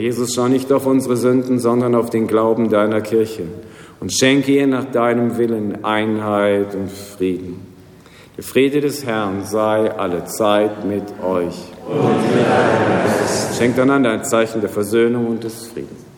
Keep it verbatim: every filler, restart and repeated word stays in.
Jesus, schau nicht auf unsere Sünden, sondern auf den Glauben deiner Kirche und schenke ihr nach deinem Willen Einheit und Frieden. Der Friede des Herrn sei alle Zeit mit euch. Und mit deinem Geist. Schenkt einander ein Zeichen der Versöhnung und des Friedens.